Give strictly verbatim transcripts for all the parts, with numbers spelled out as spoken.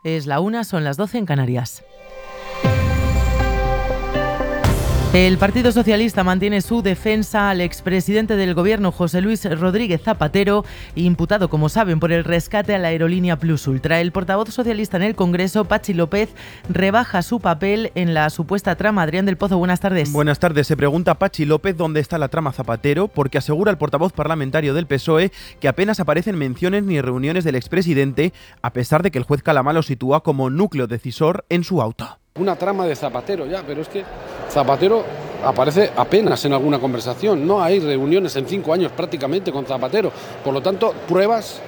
Es la una, son las doce en Canarias. El Partido Socialista mantiene su defensa al expresidente del Gobierno, José Luis Rodríguez Zapatero, imputado, como saben, por el rescate a la aerolínea Plus Ultra. El portavoz socialista en el Congreso, Patxi López, rebaja su papel en la supuesta trama. Adrián del Pozo, buenas tardes. Buenas tardes. Se pregunta Patxi López dónde está la trama Zapatero, porque asegura el portavoz parlamentario del P S O E que apenas aparecen menciones ni reuniones del expresidente, a pesar de que el juez Calamá lo sitúa como núcleo decisor en su auto. Una trama de Zapatero ya, pero es que Zapatero aparece apenas en alguna conversación. No hay reuniones en cinco años prácticamente con Zapatero. Por lo tanto, pruebas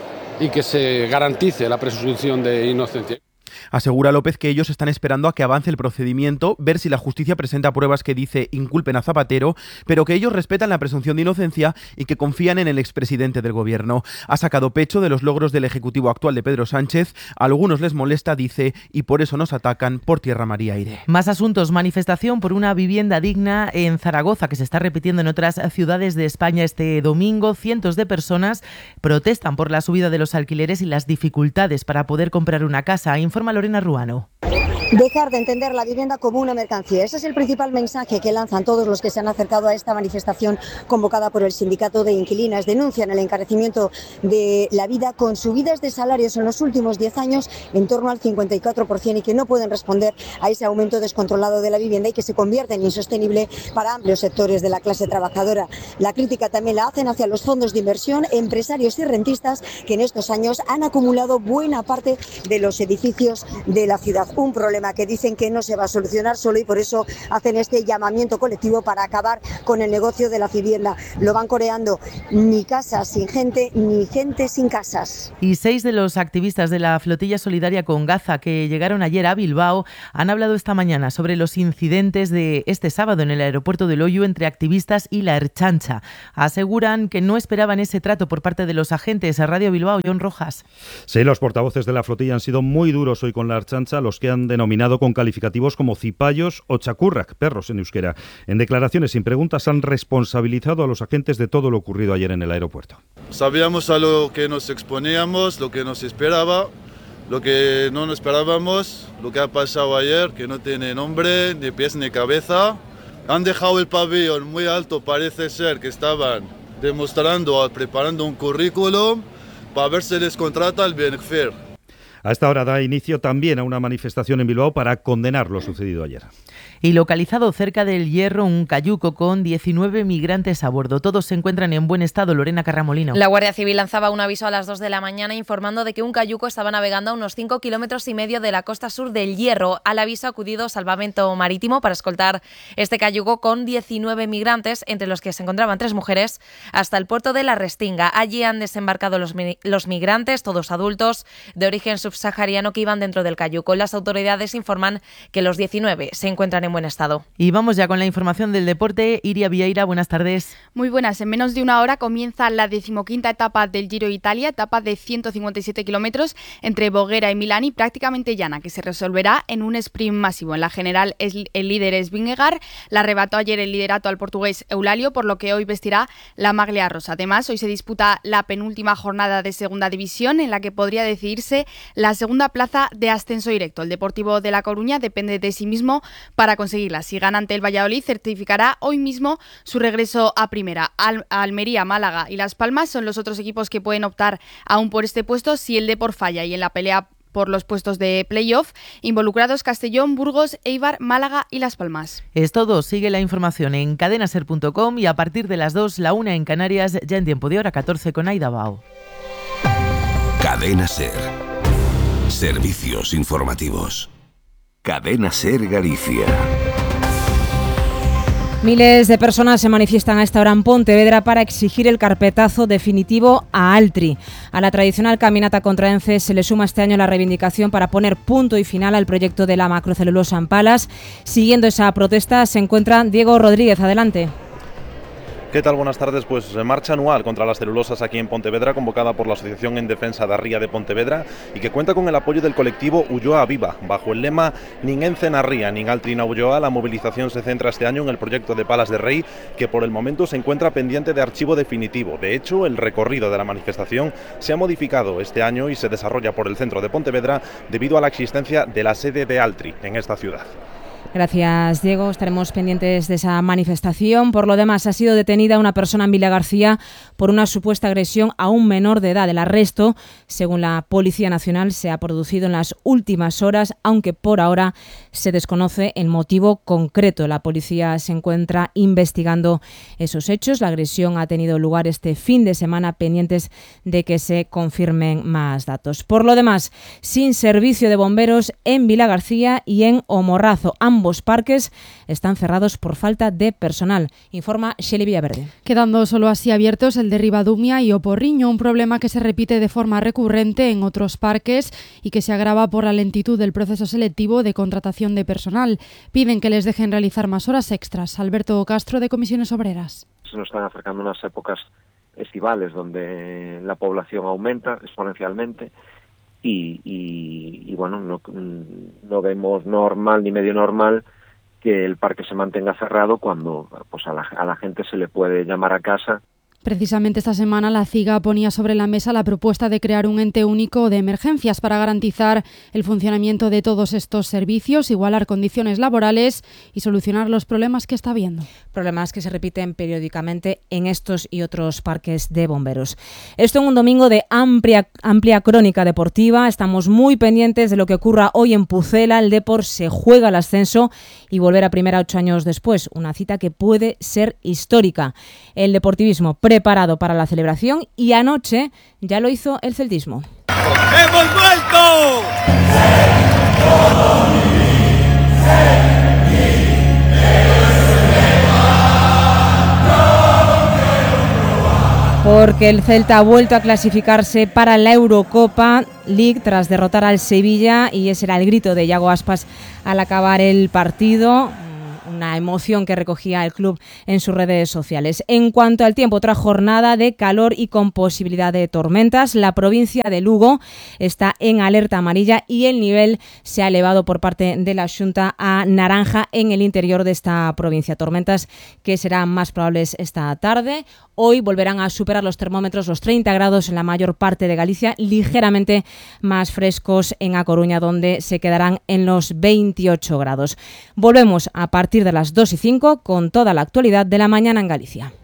y que se garantice la presunción de inocencia. Asegura López que ellos están esperando a que avance el procedimiento, ver si la justicia presenta pruebas que dice inculpen a Zapatero, pero que ellos respetan la presunción de inocencia y que confían en el expresidente del Gobierno. Ha sacado pecho de los logros del Ejecutivo actual de Pedro Sánchez. A algunos les molesta, dice, y por eso nos atacan por tierra, mar y aire. Más asuntos. Manifestación por una vivienda digna en Zaragoza, que se está repitiendo en otras ciudades de España este domingo. Cientos de personas protestan por la subida de los alquileres y las dificultades para poder comprar una casa. Informa Lorena Ruano. Dejar de entender la vivienda como una mercancía. Ese es el principal mensaje que lanzan todos los que se han acercado a esta manifestación convocada por el Sindicato de Inquilinas. Denuncian el encarecimiento de la vida con subidas de salarios en los últimos diez años en torno al cincuenta y cuatro por ciento y que no pueden responder a ese aumento descontrolado de la vivienda y que se convierte en insostenible para amplios sectores de la clase trabajadora. La crítica también la hacen hacia los fondos de inversión, empresarios y rentistas que en estos años han acumulado buena parte de los edificios de la ciudad. Un problema que dicen que no se va a solucionar solo y por eso hacen este llamamiento colectivo para acabar con el negocio de la vivienda. Lo van coreando: ni casas sin gente, ni gente sin casas. Y seis de los activistas de la flotilla solidaria con Gaza que llegaron ayer a Bilbao han hablado esta mañana sobre los incidentes de este sábado en el aeropuerto de Loiu entre activistas y la Ertzaintza. Aseguran que no esperaban ese trato por parte de los agentes. A Radio Bilbao, John Rojas. Sí, los portavoces de la flotilla han sido muy duros hoy con la Ertzaintza, los que han denominado con calificativos como cipayos o chacurrak, perros en euskera. En declaraciones sin preguntas han responsabilizado a los agentes de todo lo ocurrido ayer en el aeropuerto. Sabíamos a lo que nos exponíamos, lo que nos esperaba, lo que no nos esperábamos, lo que ha pasado ayer, que no tiene nombre, ni pies ni cabeza. Han dejado el pabellón muy alto, parece ser que estaban demostrando, preparando un currículum para ver si les contrata el Benfer. A esta hora da inicio también a una manifestación en Bilbao para condenar lo sucedido ayer. Y localizado cerca del Hierro un cayuco con diecinueve migrantes a bordo. Todos se encuentran en buen estado. Lorena Carramolino. La Guardia Civil lanzaba un aviso a las dos de la mañana informando de que un cayuco estaba navegando a unos cinco kilómetros y medio de la costa sur del Hierro. Al aviso ha acudido Salvamento Marítimo para escoltar este cayuco con diecinueve migrantes, entre los que se encontraban tres mujeres, hasta el puerto de La Restinga. Allí han desembarcado los, los migrantes, todos adultos, de origen subsahariano, que iban dentro del cayuco. Las autoridades informan que los diecinueve se encuentran en buen estado. Y vamos ya con la información del deporte. Iria Vieira, buenas tardes. Muy buenas. En menos de una hora comienza la decimoquinta etapa del Giro Italia, etapa de ciento cincuenta y siete kilómetros entre Voghera y Milán y prácticamente llana, que se resolverá en un sprint masivo. En la general es, el líder es Vingegaard, le arrebató ayer el liderato al portugués Eulalio, por lo que hoy vestirá la maglia rosa. Además, hoy se disputa la penúltima jornada de segunda división, en la que podría decidirse la segunda plaza de ascenso directo. El Deportivo de La Coruña depende de sí mismo para conseguirla. Si gana ante el Valladolid, certificará hoy mismo su regreso a primera. Al- Almería, Málaga y Las Palmas son los otros equipos que pueden optar aún por este puesto si el Depor falla, y en la pelea por los puestos de playoff involucrados Castellón, Burgos, Eibar, Málaga y Las Palmas. Es todo. Sigue la información en cadenaser punto com y a partir de las dos, la una en Canarias, ya en tiempo de hora catorce con Aida Bao. Cadena Ser. Servicios informativos. Cadena Ser Galicia. Miles de personas se manifiestan a esta hora en Pontevedra para exigir el carpetazo definitivo a Altri. A la tradicional caminata contra ENCE se le suma este año la reivindicación para poner punto y final al proyecto de la macrocelulosa en Palas. Siguiendo esa protesta se encuentra Diego Rodríguez. Adelante. ¿Qué tal? Buenas tardes. Pues marcha anual contra las celulosas aquí en Pontevedra, convocada por la Asociación en Defensa da Ría de Pontevedra y que cuenta con el apoyo del colectivo Ulloa Viva. Bajo el lema Nin ence na ría, nin altri na Ulloa, la movilización se centra este año en el proyecto de Palas de Rey, que por el momento se encuentra pendiente de archivo definitivo. De hecho, el recorrido de la manifestación se ha modificado este año y se desarrolla por el centro de Pontevedra debido a la existencia de la sede de Altri en esta ciudad. Gracias, Diego. Estaremos pendientes de esa manifestación. Por lo demás, ha sido detenida una persona en Vilagarcía por una supuesta agresión a un menor de edad. El arresto, según la Policía Nacional, se ha producido en las últimas horas, aunque por ahora se desconoce el motivo concreto. La policía se encuentra investigando esos hechos. La agresión ha tenido lugar este fin de semana, pendientes de que se confirmen más datos. Por lo demás, sin servicio de bomberos en Vilagarcía y en Omorrazo. Ambos parques están cerrados por falta de personal, informa Xeli Villaverde. Quedando solo así abiertos el de Ribadumia y Oporriño, un problema que se repite de forma recurrente en otros parques y que se agrava por la lentitud del proceso selectivo de contratación de personal. Piden que les dejen realizar más horas extras. Alberto Castro, de Comisiones Obreras. Se nos están acercando unas épocas estivales donde la población aumenta exponencialmente. Y, y, y bueno, no, no vemos normal ni medio normal que el parque se mantenga cerrado cuando pues a la, a la gente se le puede llamar a casa. Precisamente esta semana la CIGA ponía sobre la mesa la propuesta de crear un ente único de emergencias para garantizar el funcionamiento de todos estos servicios, igualar condiciones laborales y solucionar los problemas que está habiendo. Problemas que se repiten periódicamente en estos y otros parques de bomberos. Esto en un domingo de amplia, amplia crónica deportiva. Estamos muy pendientes de lo que ocurra hoy en Pucela. El Depor se juega el ascenso y volver a primera ocho años después. Una cita que puede ser histórica. El deportivismo preparado para la celebración y anoche ya lo hizo el celtismo. ¡Hemos vuelto! Porque el Celta ha vuelto a clasificarse para la Eurocopa League tras derrotar al Sevilla, y ese era el grito de Iago Aspas al acabar el partido. Una emoción que recogía el club en sus redes sociales. En cuanto al tiempo, otra jornada de calor y con posibilidad de tormentas. La provincia de Lugo está en alerta amarilla y el nivel se ha elevado por parte de la Xunta a naranja en el interior de esta provincia. Tormentas que serán más probables esta tarde. Hoy volverán a superar los termómetros los treinta grados en la mayor parte de Galicia, ligeramente más frescos en A Coruña, donde se quedarán en los veintiocho grados. Volvemos a partir de las dos y cinco con toda la actualidad de la mañana en Galicia.